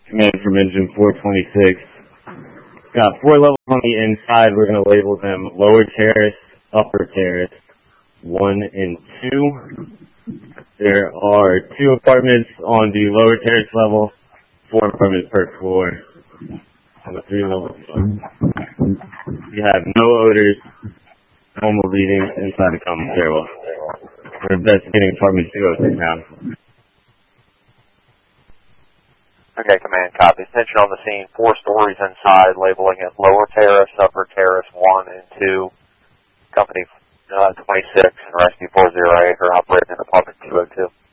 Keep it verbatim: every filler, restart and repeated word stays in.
Command from engine four twenty-six. Got four levels on the inside. We're going to label them lower terrace, upper terrace, one and two. There are two apartments on the lower terrace level, four apartments per floor on the three levels. You have no odors, normal readings inside the common stairwell. We're investigating apartment two oh six now. Okay, command, copy. Attention on the scene, four stories inside, labeling it lower terrace, upper terrace, one and two. Company uh, twenty-six and rescue four oh eight are operating in apartment two oh two.